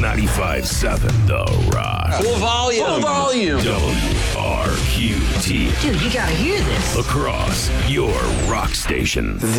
95.7 The Rock. Full volume. Full volume. WRQT. Dude, you gotta hear this. Across your rock station.